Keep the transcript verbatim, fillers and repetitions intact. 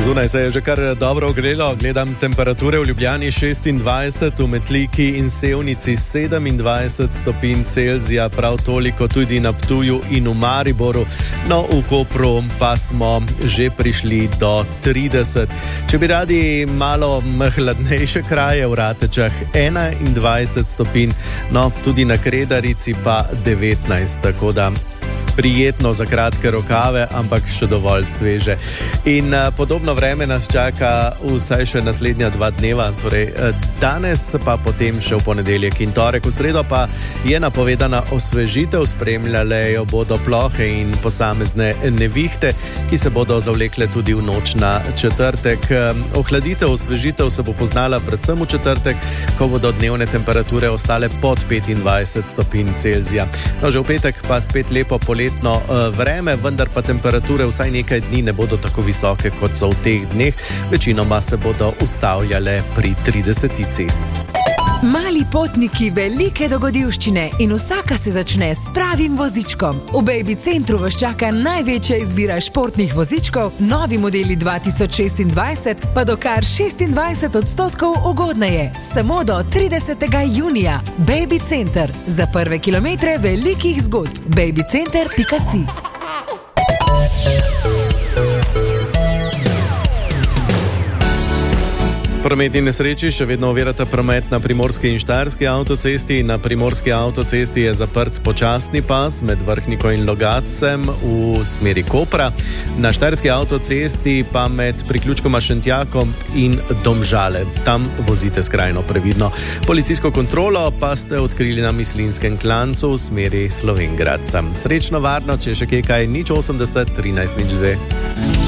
Zunaj se je že kar dobro ogrelo, gledam temperature v Ljubljani šestindvajset, v Metliki in Sevnici sedemindvajset stopinj Celzija, prav toliko tudi na Ptuju in v Mariboru, no v Kopru pa smo že prišli do trideset. Če bi radi malo hladnejše kraje, v Ratečah enaindvajset stopinj, no tudi na Kredarici pa devetnajst, tako da prijetno za kratke rokave, ampak še dovolj sveže. In uh, podobno vreme nas čaka vsaj še naslednja dva dneva, torej uh, danes pa potem še v ponedeljek in torek. V sredo pa je napovedana osvežitev, spremljale jo bodo plohe in posamezne nevihte, ki se bodo zavlekle tudi v noč na četrtek. Uh, ohladitev, osvežitev se bo poznala predvsem v četrtek, ko bodo dnevne temperature ostale pod petindvajset stopinj Celzija. No, že v petek pa spet lepo poletje vreme, vendar pa temperature vsaj nekaj dni ne bodo tako visoke, kot so v teh dneh. Večinoma se bodo ustavljale pri tridesetici. Mali potniki, velike dogodivščine in vsaka se začne s pravim vozičkom. V Baby Centru vas čaka največja izbira športnih vozičkov, novi modeli dva tisoč šestindvajset pa do kar šestindvajset odstotkov ugodneje. Samo do tridesetega junija. Baby Center. Za prve kilometre velikih zgodb. babycenter pika si. Prometni nesreči še vedno ovirata promet na primorski in štajerski avtocesti. Na primorski avtocesti je zaprt počasni pas med Vrhniko in Logatcem v smeri Kopra. Na štajerski avtocesti pa med priključkoma Šentjakom in Domžale. Tam vozite skrajno previdno. Policijsko kontrolo pa ste odkrili na Mislinskem klancu v smeri Slovenj Gradca. Srečno, varno, če še kaj, nič osemdeset, trinajst, nič dve.